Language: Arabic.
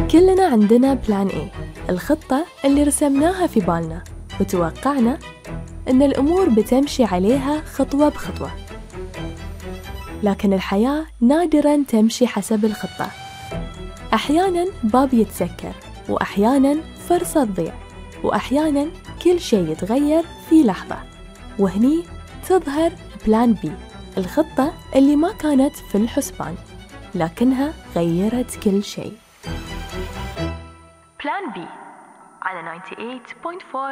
كلنا عندنا بلان A، الخطة اللي رسمناها في بالنا وتوقعنا إن الأمور بتمشي عليها خطوة بخطوة. لكن الحياة نادراً تمشي حسب الخطة. أحياناً باب يتسكر، وأحياناً فرصة تضيع، وأحياناً كل شيء يتغير في لحظة. وهني تظهر بلان B، الخطة اللي ما كانت في الحسبان لكنها غيرت كل شيء. بلان B على 98.4